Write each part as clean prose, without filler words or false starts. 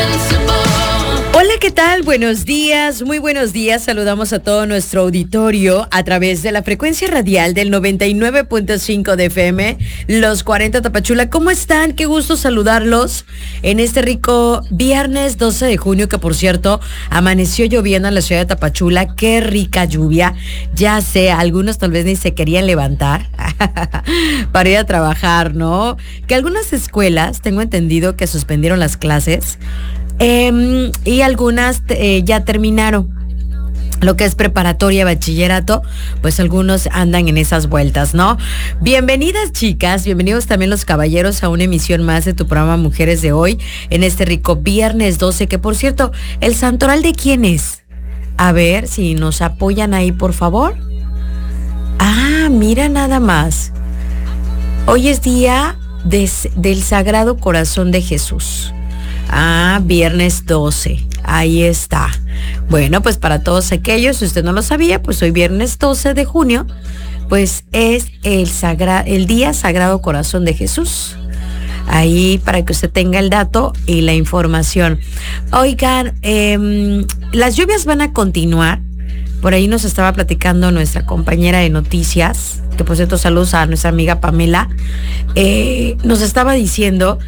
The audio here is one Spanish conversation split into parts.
Hola, ¿qué tal? Buenos días, muy buenos días. Saludamos a todo nuestro auditorio a través de la frecuencia radial del 99.5 de FM, Los 40 Tapachula. ¿Cómo están? Qué gusto saludarlos en este rico viernes 12 de junio, que por cierto, amaneció lloviendo en la ciudad de Tapachula. Qué rica lluvia. Ya sé, algunos tal vez ni se querían levantar para ir a trabajar, ¿no? Que algunas escuelas, tengo entendido que suspendieron las clases. Y algunas ya terminaron lo que es preparatoria, bachillerato, pues algunos andan en esas vueltas, ¿no? Bienvenidas, chicas, bienvenidos también los caballeros a una emisión más de tu programa Mujeres de Hoy, en este rico viernes 12, que por cierto, ¿el santoral de quién es? A ver si nos apoyan ahí, por favor. Ah, mira nada más. Hoy es día del Sagrado Corazón de Jesús. Ah, viernes 12, ahí está. Bueno, pues para todos aquellos, si usted no lo sabía, pues hoy viernes 12 de junio, pues es el día Sagrado Corazón de Jesús. Ahí para que usted tenga el dato y la información. Oigan, las lluvias van a continuar. Por ahí nos estaba platicando nuestra compañera de noticias, que por cierto saludos a nuestra amiga Pamela, nos estaba diciendo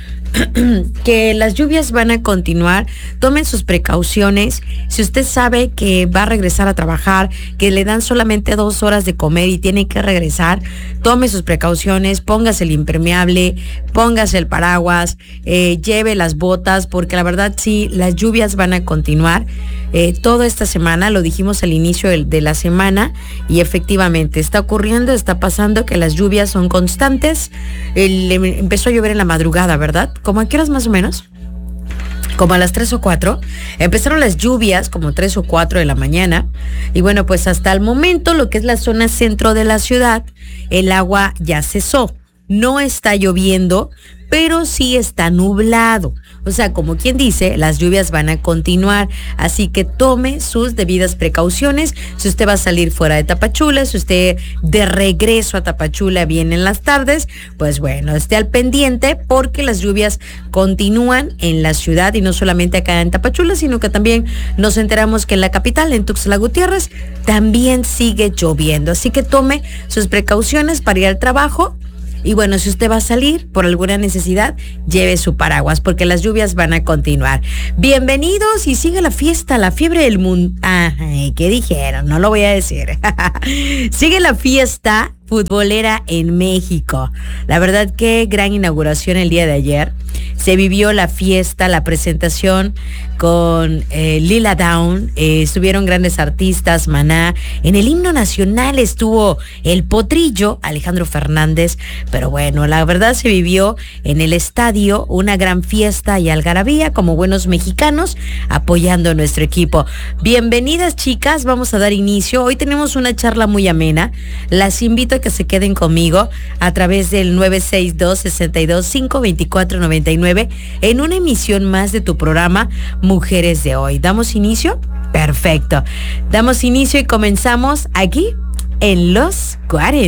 que las lluvias van a continuar. Tomen sus precauciones. Si usted sabe que va a regresar a trabajar, que le dan solamente 2 horas de comer y tiene que regresar, tome sus precauciones, póngase el impermeable, póngase el paraguas, lleve las botas, porque la verdad sí, las lluvias van a continuar toda esta semana. Lo dijimos al inicio de la semana y efectivamente está ocurriendo, está pasando que las lluvias son constantes. Empezó a llover en la madrugada, ¿verdad? ¿Cómo a qué horas más o menos? Como a las 3 o 4, empezaron las lluvias como 3 o 4 de la mañana, y bueno, pues hasta el momento lo que es la zona centro de la ciudad, el agua ya cesó, no está lloviendo, pero sí está nublado. O sea, como quien dice, las lluvias van a continuar, así que tome sus debidas precauciones. Si usted va a salir fuera de Tapachula, si usted de regreso a Tapachula viene en las tardes, pues bueno, esté al pendiente porque las lluvias continúan en la ciudad y no solamente acá en Tapachula, sino que también nos enteramos que en la capital, en Tuxtla Gutiérrez, también sigue lloviendo. Así que tome sus precauciones para ir al trabajo. Y bueno, si usted va a salir por alguna necesidad, lleve su paraguas porque las lluvias van a continuar. Bienvenidos y sigue la fiesta, la fiebre del mundo. Ay, ¿qué dijeron? No lo voy a decir. Sigue la fiesta futbolera en México. La verdad, qué gran inauguración el día de ayer. Se vivió la fiesta, la presentación con Lila Downs, estuvieron grandes artistas, Maná, en el himno nacional estuvo el Potrillo, Alejandro Fernández, pero bueno, la verdad se vivió en el estadio una gran fiesta y algarabía como buenos mexicanos apoyando a nuestro equipo. Bienvenidas, chicas, vamos a dar inicio. Hoy tenemos una charla muy amena, las invito a que se queden conmigo a través del 962-62-524-99 en una emisión más de tu programa Mujeres de Hoy. ¿Damos inicio? Perfecto. Damos inicio y comenzamos aquí en Los 40.